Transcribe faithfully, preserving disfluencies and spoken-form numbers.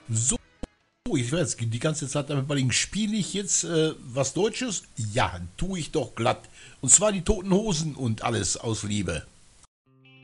So, ich weiß, die ganze Zeit damit überlegen, spiele ich jetzt äh, was Deutsches? Ja, tue ich doch glatt. Und zwar die Toten Hosen und alles aus Liebe.